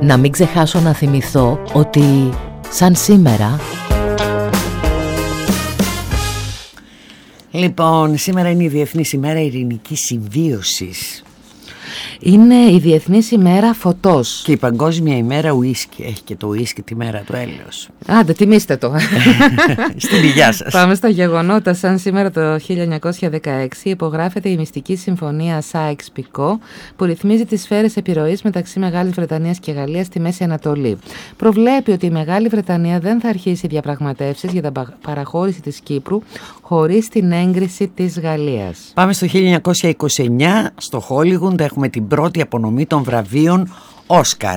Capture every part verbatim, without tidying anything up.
Να μην ξεχάσω να θυμηθώ ότι σαν σήμερα... Λοιπόν, σήμερα είναι η Διεθνής ημέρα ειρηνικής συμβίωσης. Είναι η Διεθνής ημέρα φωτός. Και η Παγκόσμια ημέρα ουίσκι. Έχει και το ουίσκι τη μέρα του έλεος. Άντε, τιμήστε το. Στην υγειά σας. Πάμε στα γεγονότα. Σαν σήμερα το χίλια εννιακόσια δεκαέξι υπογράφεται η μυστική συμφωνία Σάικς-Πικό που ρυθμίζει τις σφαίρες επιρροής μεταξύ Μεγάλης Βρετανίας και Γαλλίας στη Μέση Ανατολή. Προβλέπει ότι η Μεγάλη Βρετανία δεν θα αρχίσει διαπραγματεύσεις για την παραχώρηση της Κύπρου χωρίς την έγκριση της Γαλλίας. Πάμε στο χίλια εννιακόσια είκοσι εννιά. Στο Χόλιγουντ έχουμε την πρώτη απονομή των βραβείων Όσκαρ.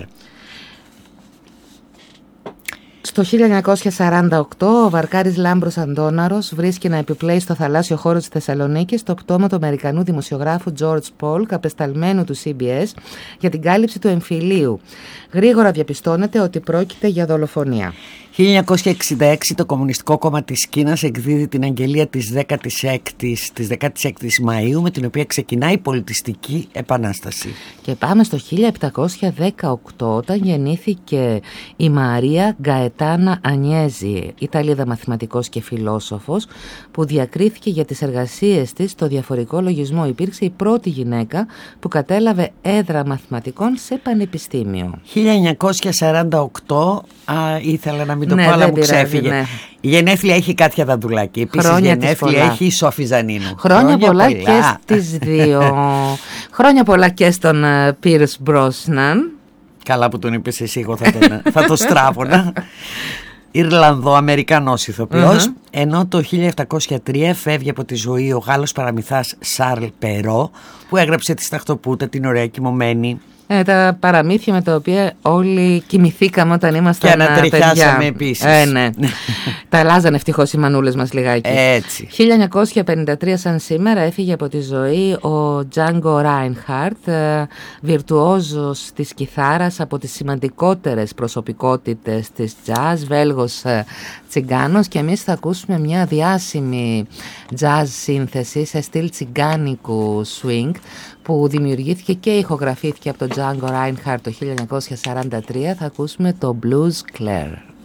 Στο χίλια εννιακόσια σαράντα οκτώ ο Βαρκάρης Λάμπρος Αντώναρος βρίσκει να επιπλέει στο θαλάσσιο χώρο της Θεσσαλονίκης το πτώμα του Αμερικανού δημοσιογράφου George Polk, απεσταλμένου του σι μπι ες, για την κάλυψη του εμφυλίου. Γρήγορα διαπιστώνεται ότι πρόκειται για δολοφονία. χίλια εννιακόσια εξήντα έξι το Κομμουνιστικό Κόμμα της Κίνας εκδίδει την αγγελία της δέκατης έκτης, της δέκατης έκτης Μαΐου, με την οποία ξεκινάει η πολιτιστική επανάσταση. Και πάμε στο χίλια επτακόσια δεκαοκτώ, όταν γεννήθηκε η Μαρία Γκαετάνα Ανιέζη, Ιταλίδα μαθηματικός και φιλόσοφος, που διακρίθηκε για τις εργασίες της στο διαφορικό λογισμό. Υπήρξε η πρώτη γυναίκα που κατέλαβε έδρα μαθηματικών σε πανεπιστήμιο. χίλια εννιακόσια σαράντα οκτώ, α, ήθελα να μην το ναι, πω, αλλά μου πειράζει, ξέφυγε. Ναι. Η γενέθλια έχει Κάτια Δαντουλάκη. Επίσης η γενέθλια έχει η Σόφη Ζανίνου. Χρόνια, Χρόνια πολλά, πολλά και στις δύο. Χρόνια πολλά και στον Πίρς Μπρόσναν. Καλά που τον είπες εσύ, εγώ θα, τον, θα το στράβωνα. Ιρλανδο-Αμερικανός ηθοποιός. Mm-hmm. Ενώ το χίλια επτακόσια τρία φεύγει από τη ζωή ο Γάλλος παραμυθάς Σαρλ Περό, που έγραψε τη Σταχτοπούτα, την ωραία κοιμωμένη. Ε, τα παραμύθια με τα οποία όλοι κοιμηθήκαμε όταν ήμασταν παιδιά. Και ανατριχιάσαμε επίσης. Ε, ναι. Τα αλλάζανε ευτυχώς οι μανούλες μας λιγάκι. Έτσι. χίλια εννιακόσια πενήντα τρία σαν σήμερα έφυγε από τη ζωή ο Τζάνγκο Ράινχαρτ, βιρτουόζος της κιθάρας, από τις σημαντικότερες προσωπικότητες της jazz, Βέλγος τσιγκάνος, και εμείς θα ακούσουμε μια διάσημη jazz σύνθεση σε στυλ τσιγκάνικου swing που δημιουργήθηκε και ηχογραφήθηκε από τον Django Reinhardt το χίλια εννιακόσια σαράντα τρία. Θα ακούσουμε το Blues Claire.